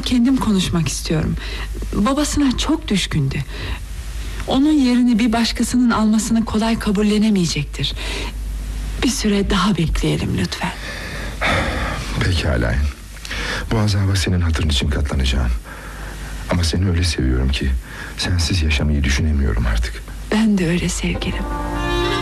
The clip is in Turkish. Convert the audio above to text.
kendim konuşmak istiyorum. Babasına çok düşkündü. Onun yerini bir başkasının almasını kolay kabullenemeyecektir. Bir süre daha bekleyelim lütfen. Pekala. Bu azaba senin hatırın için katlanacağım. Ama seni öyle seviyorum ki sensiz yaşamayı düşünemiyorum artık. Ben de öyle sevgilim.